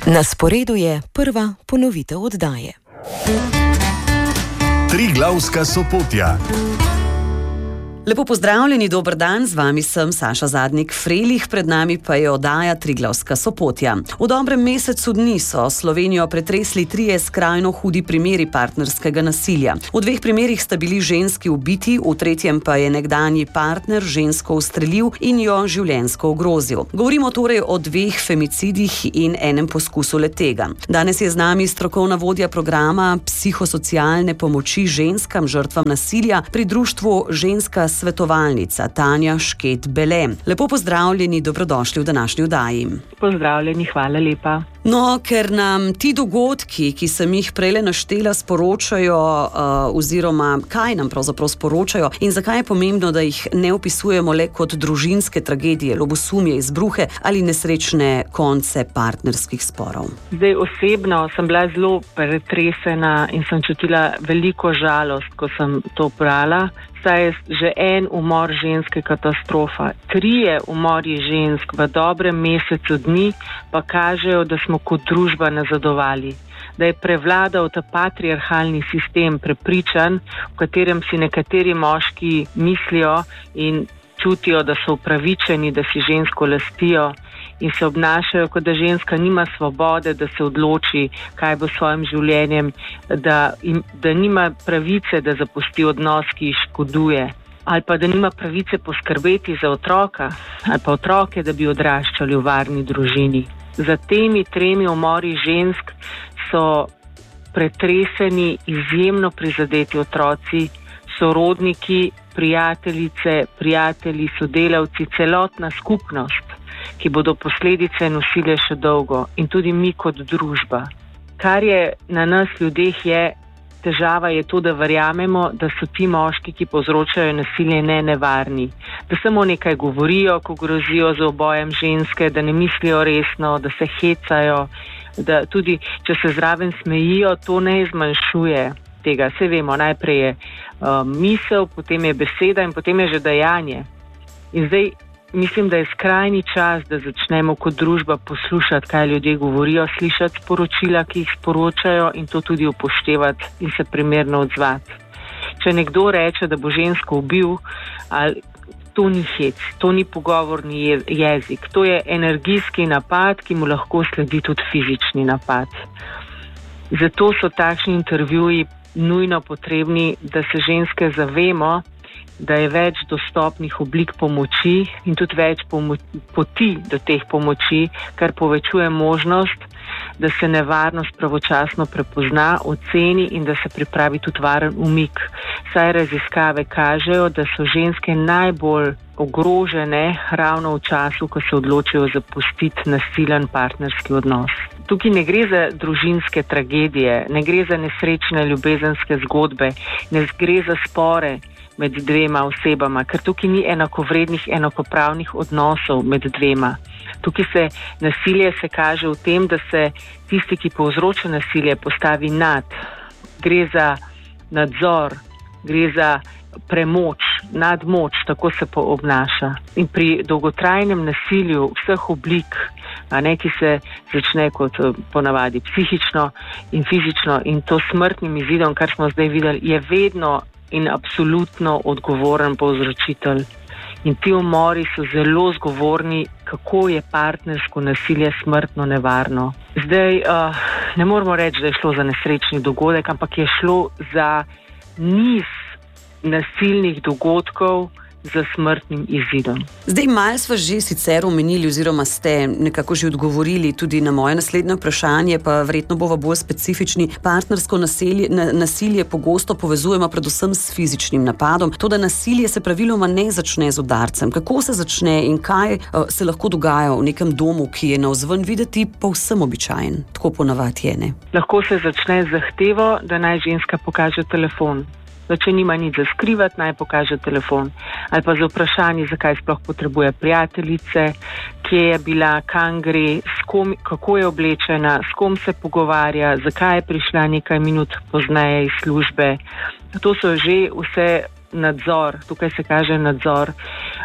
Na sporedu je prva ponovitev oddaje. Triglavska Sopotja. Lepo pozdravljeni, dober dan, z vami sem Saša Zadnik-Frelih, pred nami pa je oddaja Triglavska Sopotja. V dobrem mesecu dni so Slovenijo pretresli 3 skrajno hudi primeri partnerskega nasilja. V 2 primerih sta bili ženski ubiti, v 3. pa je nekdanji partner žensko ustrelil in jo življenjsko ogrozil. Govorimo torej o 2 femicidih in enem poskusu le-tega. Danes je z nami strokovna vodja programa psihosocialne pomoči ženskam žrtvam nasilja pri društvu Ženska svetovalnica Tanja Šket-Bele. Lepo pozdravljeni, dobrodošli v današnji oddaji. Pozdravljeni, hvala lepa. No, ker nam ti dogodki, ki sem jih prejle naštela, sporočajo, oziroma kaj nam pravzaprav sporočajo in zakaj je pomembno, da jih ne opisujemo le kot družinske tragedije, ljubosumje, izbruhe ali nesrečne konce partnerskih sporov. Zdaj osebno sem bila zelo pretresena in sem čutila veliko žalost, ko sem to brala. Saj je že en umor ženske katastrofa. 3 umori žensk v dobrem mesecu dni pa kažejo, da smo kot družba nazadovali. Da je prevladal ta patriarhalni sistem prepričanj, v katerem si nekateri moški mislijo in čutijo, da so upravičeni, da si žensko lastijo in se obnašajo, kot da ženska nima svobode, da se odloči, kaj bo s svojim življenjem, da nima pravice, da zapusti odnos, ki ji škoduje, ali pa da nima pravice poskrbeti za otroka ali pa otroke, da bi odraščali v varni družini. Za temi 3 umori žensk so pretreseni, izjemno prizadeti otroci, sorodniki, prijateljice, prijatelji, sodelavci, celotna skupnost, ki bodo posledice nosile še dolgo, in tudi mi kot družba. Kar je na nas ljudeh težava je to, da verjamemo, da so ti moški, ki povzročajo nasilje, nevarni. Da samo nekaj govorijo, ko grozijo z ubojem ženske, da ne mislijo resno, da se hecajo, da tudi, če se zraven smejijo, to ne zmanjšuje tega. Saj vemo, najprej je misel, potem je beseda in potem je že dejanje. In zdaj mislim, da je skrajni čas, da začnemo kot družba poslušati, kaj ljudje govorijo, slišati sporočila, ki jih sporočajo in to tudi upoštevati in se primerno odzvati. Če nekdo reče, da bo žensko ubil, to ni hec, to ni pogovorni jezik, to je energijski napad, ki mu lahko sledi tudi fizični napad. Zato so takšni intervjuji nujno potrebni, da se ženske zavemo, da je več dostopnih oblik pomoči in tudi več poti do teh pomoči, kar povečuje možnost, da se nevarnost pravočasno prepozna, oceni in da se pripravi tudi varen umik. Saj raziskave kažejo, da so ženske najbolj ogrožene ravno v času, ko se odločijo zapustiti nasilen partnerski odnos. Tukaj ne gre za družinske tragedije, ne gre za nesrečne ljubezenske zgodbe, ne gre za spore med 2 osebama, ker tukaj ni enakovrednih, enakopravnih odnosov med 2. Tukaj nasilje se kaže v tem, da se tisti, ki povzroča nasilje, postavi nad. Gre za nadzor, gre za premoč, nadmoč, tako se obnaša. In pri dolgotrajnem nasilju vseh oblik, ki se začne kot ponavadi psihično in fizično in to smrtnim izidom, kar smo zdaj videli, je vedno in absolutno odgovoren povzročitelj. In ti umori so zelo zgovorni, kako je partnersko nasilje smrtno nevarno. Zdaj ne moramo reči, da je šlo za nesrečni dogodek, ampak je šlo za niz nasilnih dogodkov z smrtnim izidom. Zdaj malo sva že sicer omenili oziroma ste nekako že odgovorili tudi na moje naslednje vprašanje, pa verjetno bova bolj specifični. Partnersko nasilje pogosto povezujemo predvsem s fizičnim napadom. To, da nasilje se praviloma ne začne z udarcem. Kako se začne in kaj se lahko dogaja v nekem domu, ki je navzven videti povsem običajen? Tako ponavadi je, ne? Lahko se začne z zahtevo, da naj ženska pokaže telefon. Da če nima nič za skrivati, naj pokaže telefon. Ali pa za vprašanje, zakaj sploh potrebuje prijateljice, kje je bila, kam gre, kako je oblečena, s kom se pogovarja, zakaj je prišla nekaj minut pozneje iz službe. To so že vse nadzor, tukaj se kaže nadzor.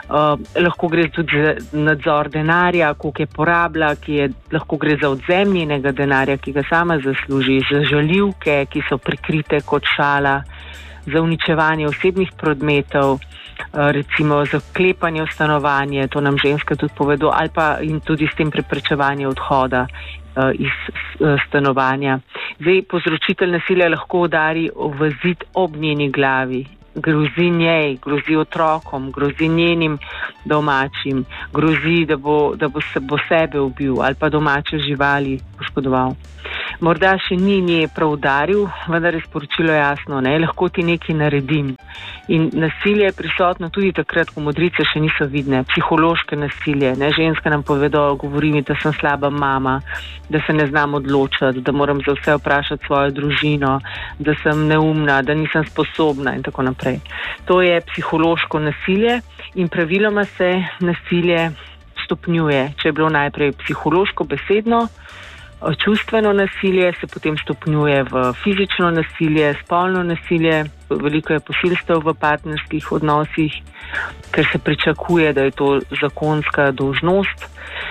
Lahko gre tudi za nadzor denarja, koliko je porabila, lahko gre za odvzem njenega denarja, ki ga sama zasluži, za žaljivke, ki so prikrite kot šala, za uničevanje osebnih predmetov, recimo za vklepanje v stanovanje, to nam ženske tudi povedo, ali pa in tudi s tem preprečevanje odhoda iz stanovanja. Zdaj, povzročitelj nasilja lahko udari v zid ob njeni glavi, grozi njej, grozi otrokom, grozi njenim domačim, grozi, da bo sebe ubil ali pa domače živali poškodoval. Morda še ni nje prav udaril, vendar je sporočilo jasno, lahko ti nekaj naredim. In nasilje je prisotno tudi takrat, ko modrice še niso vidne, psihološke nasilje. Ženske nam povedo, govori mi, da sem slaba mama, da se ne znam odločati, da moram za vse vprašati svojo družino, da sem neumna, da nisem sposobna in tako naprej. To je psihološko nasilje in praviloma se nasilje stopnjuje. Če je bilo najprej psihološko besedno, čustveno nasilje se potem stopnjuje v fizično nasilje, spolno nasilje, veliko je posilstev v partnerskih odnosih, ker se pričakuje, da je to zakonska dolžnost.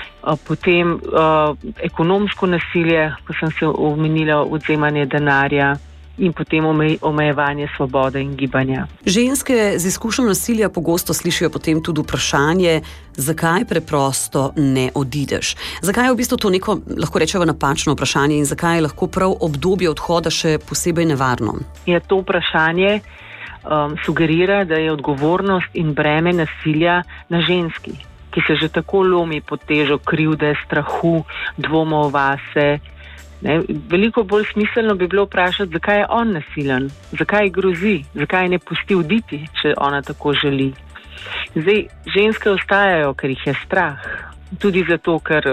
Potem ekonomsko nasilje, ko sem se omenila, odvzemanje denarja in potem omejevanje svobode in gibanja. Ženske z izkušnjo nasilja pogosto slišijo potem tudi vprašanje, zakaj preprosto ne odideš. Zakaj je v bistvu to neko, lahko rečemo, napačno vprašanje in zakaj je lahko prav obdobje odhoda še posebej nevarno? To vprašanje sugerira, da je odgovornost in breme nasilja na ženski, ki se že tako lomi pod težo krivde, strahu, dvomov vase. Veliko bolj smiselno bi bilo vprašati, zakaj je on nasilen, zakaj grozi, zakaj ne pusti oditi, če ona tako želi. Zdaj, ženske ostajajo, ker jih je strah. Tudi zato, ker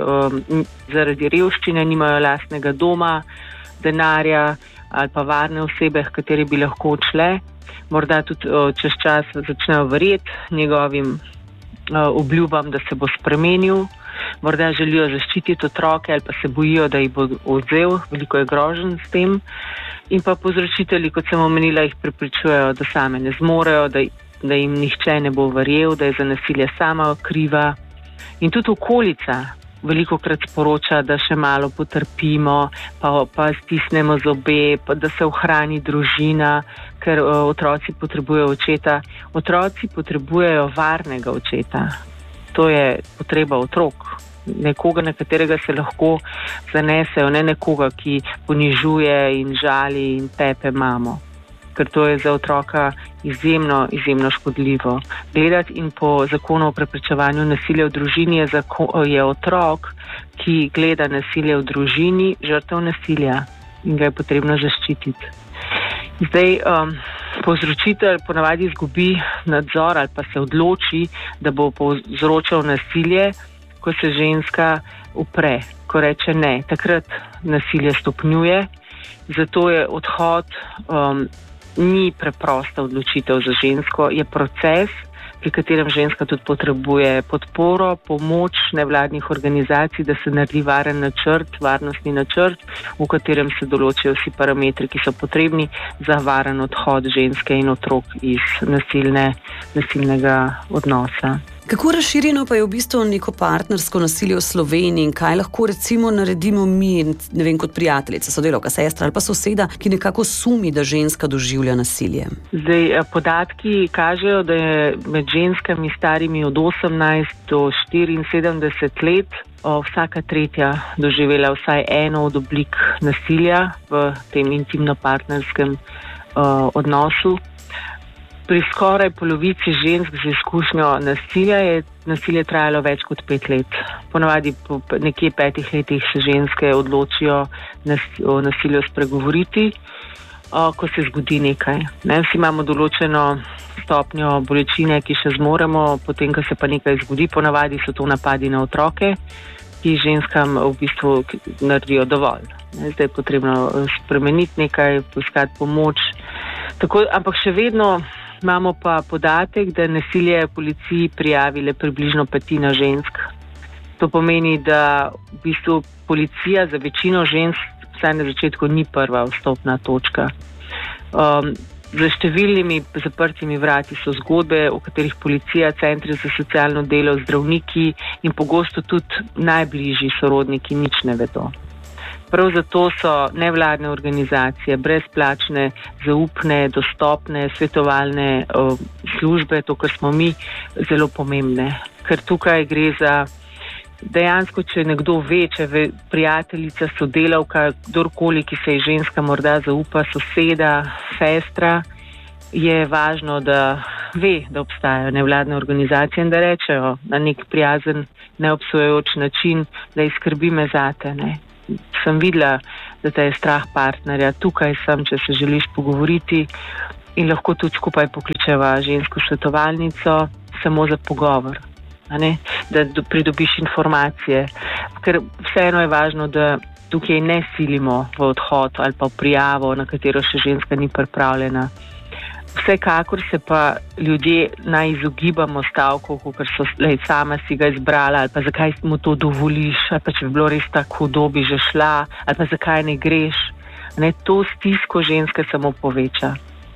zaradi revščine nimajo lastnega doma, denarja ali pa varne osebe, h kateri bi lahko odšle. Morda tudi čez čas začnejo verjeti njegovim obljubam, da se bo spremenil. Morda želijo zaščititi otroke ali pa se bojijo, da jih bo odvzel, veliko je groženj s tem. In pa povzročitelji, kot sem omenila, jih prepričujejo, da same ne zmorejo, da jim nihče ne bo verjel, da je za nasilje sama kriva. In tudi okolica velikokrat sporoča, da še malo potrpimo, pa stisnemo zobe, pa da se ohrani družina, ker otroci potrebujejo očeta. Otroci potrebujejo varnega očeta. To je potreba otrok. Nekoga, na katerega se lahko zanesejo, ne nekoga, ki ponižuje in žali in tepe mamo. Ker to je za otroka izjemno, izjemno škodljivo. Gledati in po zakonu o preprečevanju nasilja v družini je otrok, ki gleda nasilje v družini, žrtev nasilja in ga je potrebno zaščititi. Zdaj, povzročitelj ponavadi izgubi nadzor ali pa se odloči, da bo povzročal nasilje, ko se ženska upre, ko reče ne. Takrat nasilje stopnjuje, zato je odhod ni preprosta odločitev za žensko, je proces, pri katerem ženska tudi potrebuje podporo, pomoč nevladnih organizacij, da se naredi varen načrt, varnostni načrt, v katerem se določijo vsi parametri, ki so potrebni za varen odhod ženske in otrok iz nasilnega odnosa. Kako razširjeno pa je v bistvu neko partnersko nasilje v Sloveniji in kaj lahko recimo naredimo mi, ne vem, kot prijateljica, sodelavka, sestra ali pa soseda, ki nekako sumi, da ženska doživlja nasilje? Zdaj, podatki kažejo, da je med ženskami starimi od 18 do 74 let vsaka tretja doživela vsaj eno od oblik nasilja v tem intimno-partnerskem odnosu. Pri skoraj polovici žensk z izkušnjo nasilja je nasilje trajalo več kot 5 let. Ponavadi po nekje 5 letih se ženske odločijo o nasilju spregovoriti, ko se zgodi nekaj. Vsi imamo določeno stopnjo bolečine, ki še zmoremo, potem, ko se pa nekaj zgodi, ponavadi so to napadi na otroke, ki ženskam v bistvu naredijo dovolj. Zdaj je potrebno spremeniti nekaj, poiskati pomoč. Ampak še vedno imamo pa podatek, da nasilje policiji prijavile približno 1/5 žensk. To pomeni, da v bistvu policija za večino žensk vsaj na začetku ni prva vstopna točka. Za številnimi zaprtimi vrati so zgodbe, o katerih policija, centri za socialno delo, zdravniki in pogosto tudi najbližji sorodniki nič ne vedo. Prav zato so nevladne organizacije, brezplačne, zaupne, dostopne, svetovalne službe, to, kar smo mi, zelo pomembne. Ker tukaj gre za dejansko, če nekdo ve, če ve prijateljica, sodelavka, kdorkoli, ki se je ženska morda zaupa, soseda, sestra, je važno, da ve, da obstajajo nevladne organizacije in da rečejo na nek prijazen, neobsojajoč način, da skrbi me zate, ne. Sem videla, da te je strah partnerja, tukaj sem, če se želiš pogovoriti in lahko tudi skupaj pokličeva žensko svetovalnico samo za pogovor, da pridobiš informacije, ker vseeno je važno, da tukaj ne silimo v odhod ali pa v prijavo, na katero še ženska ni pripravljena. Vsekakor se pa ljudje naj izogibamo stavkov, ker so sama si ga izbrala, ali pa zakaj mu to dovoliš, ali pa če bi bilo res tako hudo, bi že šla, ali pa zakaj ne greš. To stisko ženske samo poveča.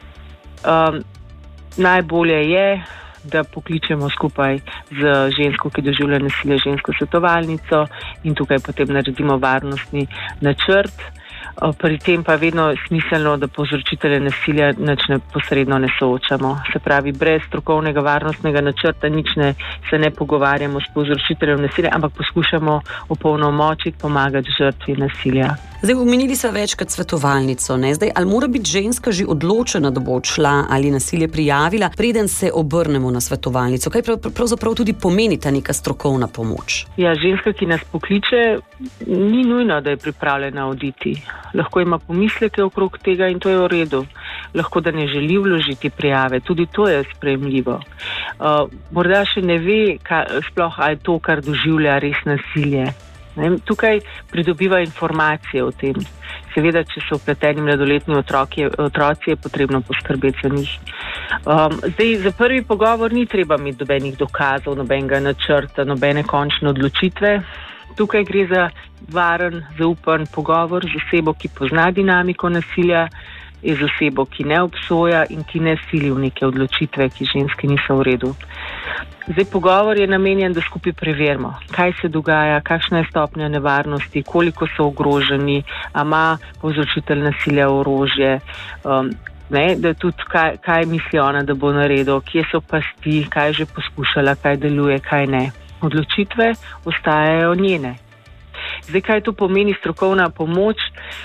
Najbolje je, da pokličemo skupaj z žensko, ki doživlja nasilje, žensko svetovalnico in tukaj potem naredimo varnostni načrt. Pri tem pa vedno smiselno, da povzročitelje nasilja nič posredno ne soočamo. Se pravi, brez strokovnega varnostnega načrta se ne pogovarjamo s povzročiteljem nasilja, ampak poskušamo opolnomočiti, pomagati žrtvi nasilja. Zdaj, omenili sva večkrat svetovalnico, ne? Zdaj, ali mora biti ženska že odločena, da bo odšla ali nasilje prijavila, preden se obrnemo na svetovalnico? Kaj pravzaprav tudi pomeni ta neka strokovna pomoč? Ja, ženska, ki nas pokliče, ni nujno, da je pripravljena oditi. Lahko ima pomisleke okrog tega in to je v redu. Lahko, da ne želi vložiti prijave, tudi to je sprejemljivo. Morda še ne ve, sploh ali to, kar doživlja, res nasilje. Tukaj pridobiva informacije o tem. Seveda, če so vpleteni mladoletni otroci, je potrebno poskrbeti za njih. Zdaj, za prvi pogovor ni treba imeti nobenih dokazov, nobenega načrta, nobene končne odločitve. Tukaj gre za varen, zaupen pogovor z osebo, ki pozna dinamiko nasilja, z osebo, ki ne obsoja in ki ne sili v neke odločitve, ki ženske niso v redu. Zdaj, pogovor je namenjen, da skupaj preverimo, kaj se dogaja, kakšna je stopnja nevarnosti, koliko so ogroženi, a ima povzročitelj nasilja orožje, da tudi kaj misli ona, da bo naredil, kje so pasti, kaj je že poskušala, kaj deluje, kaj ne. Odločitve ostajajo njene. Zdaj, kaj to pomeni strokovna pomoč?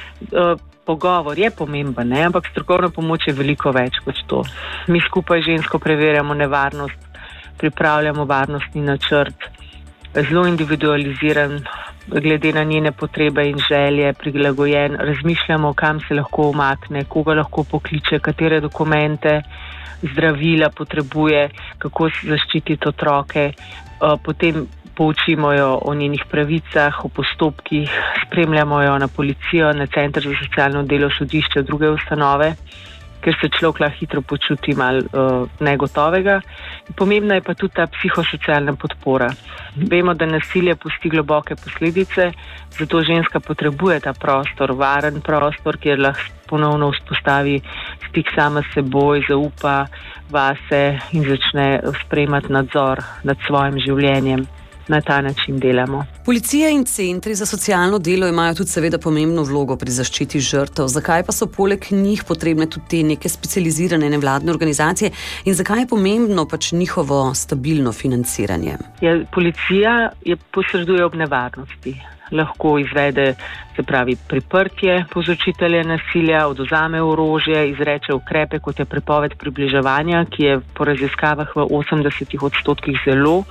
Pogovor je pomemben, ampak strokovna pomoč je veliko več kot to. Mi skupaj žensko preverjamo nevarnost, pripravljamo varnostni načrt, zelo individualiziran, glede na njene potrebe in želje, prilagojen, razmišljamo, kam se lahko umakne, koga lahko pokliče, katere dokumente, zdravila potrebuje, kako zaščititi otroke, potem poučimo jo o njenih pravicah, o postopkih, spremljamo jo na policijo, na center za socialno delo, sodišče, druge ustanove, ker se človek lahko hitro počuti malo negotovega. Pomembna je pa tudi ta psihosocialna podpora. Vemo, da nasilje pusti globoke posledice, zato ženska potrebuje ta prostor, varen prostor, kjer lahko ponovno vzpostavi stik sama s seboj, zaupa vase in začne sprejemati nadzor nad svojim življenjem. Na ta način delamo. Policija in centri za socialno delo imajo tudi seveda pomembno vlogo pri zaščiti žrtev. Zakaj pa so poleg njih potrebne tudi te neke specializirane nevladne organizacije in zakaj je pomembno njihovo stabilno financiranje? Ja, policija posreduje ob nevarnosti. Lahko izvede, se pravi, priprtje povzročitelja nasilja, odvzame orožje, izreče ukrepe, kot je prepoved približevanja, ki je po raziskavah v 80% zelo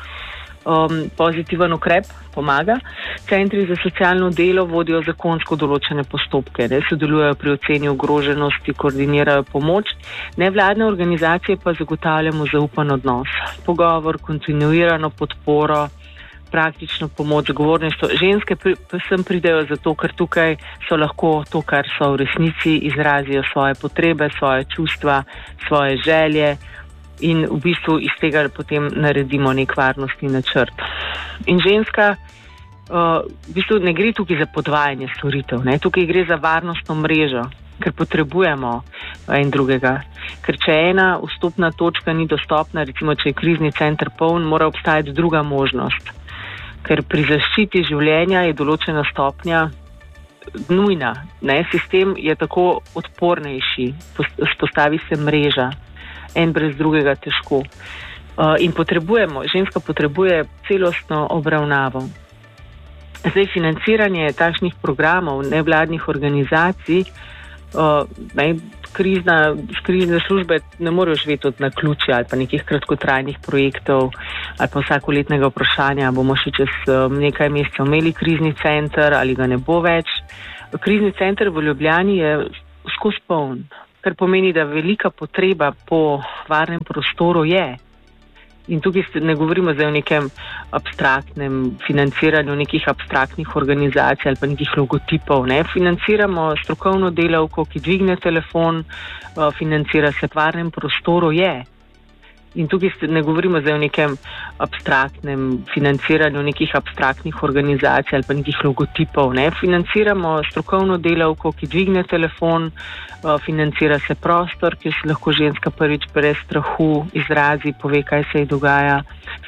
pozitiven ukrep, pomaga. Centri za socialno delo vodijo zakonsko določene postopke, sodelujejo pri oceni ogroženosti, koordinirajo pomoč. Nevladne organizacije pa zagotavljamo zaupen odnos, pogovor, kontinuirano podporo, praktično pomoč, zagovorništvo. Ženske sem pridejo zato, ker tukaj so lahko to, kar so v resnici, izrazijo svoje potrebe, svoje čustva, svoje želje. In v bistvu iz tega potem naredimo nek varnostni načrt. In ženska, v bistvu ne gre tukaj za podvajanje storitev, tukaj gre za varnostno mrežo. ker potrebujemo en drugega. Ker če ena vstopna točka ni dostopna, recimo če je krizni center poln, mora obstajati druga možnost. Ker pri zaščiti življenja je določena stopnja nujna. Sistem je tako odpornejši, spostavi se mreža, en brez drugega težko. In ženska potrebuje celostno obravnavo. Zdaj, financiranje takšnih programov nevladnih organizacij, krizne službe ne morejo živeti od naključja ali pa nekih kratkotrajnih projektov ali pa vsakoletnega vprašanja, bomo še čez nekaj mesecev imeli krizni center ali ga ne bo več. Krizni center v Ljubljani je skozi poln, kar pomeni, da velika potreba po varnem prostoru je. In tukaj ne govorimo zdaj o nekem abstraktnem financiranju nekih abstraktnih organizacij ali pa nekih logotipov. Financiramo strokovno delavko, ki dvigne telefon, financira se v varnem prostoru je. In tukaj ne govorimo zdaj o nekem abstraktnem financiranju nekih abstraktnih organizacij ali pa nekih logotipov. Financiramo strokovno delavko, ki dvigne telefon, financira se prostor, kjer se lahko ženska prvič brez strahu izrazi, pove, kaj se ji dogaja.